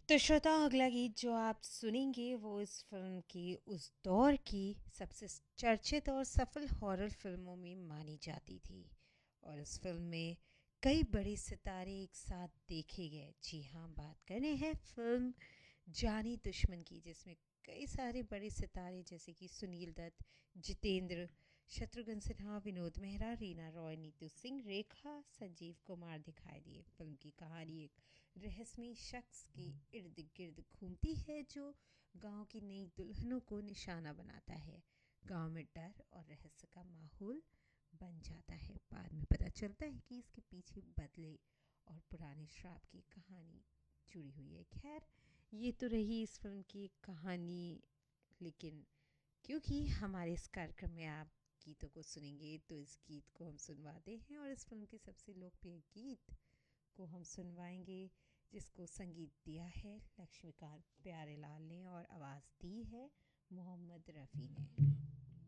तो श्रोता अगला गीत जो आप सुनेंगे वो इस फिल्म की उस दौर की सबसे चर्चित और सफल हॉरर फिल्मों में मानी जाती थी। और इस फिल्म में कई बड़े सितारे एक साथ देखे गए। जी हाँ, बात कर रहे हैं फिल्म जानी दुश्मन की, जिसमें कई सारे बड़े सितारे जैसे कि सुनील दत्त, जितेंद्र, शत्रुघ्न सिन्हा, विनोद मेहरा, रीना रॉय, नीतू सिंह, रेखा, संजीव कुमार दिखाई दिए। फिल्म की कहानी एक रहस्यमय शख्स के इर्द गिर्द घूमती है जो गांव की नई दुल्हनों को निशाना बनाता है। गांव में डर और रहस्य का माहौल बन जाता है। बाद में पता चलता है कि इसके पीछे बदले और पुराने श्राप की कहानी जुड़ी हुई है। खैर, ये तो रही इस फिल्म की कहानी, लेकिन क्योंकि हमारे इस कार्यक्रम में आप गीतों को सुनेंगे तो इस गीत को हम सुनवाते हैं, और इस फिल्म के सबसे लोकप्रिय गीत को हम सुनवाएंगे जिसको संगीत दिया है लक्ष्मीकांत प्यारेलाल ने और आवाज़ दी है मोहम्मद रफ़ी ने।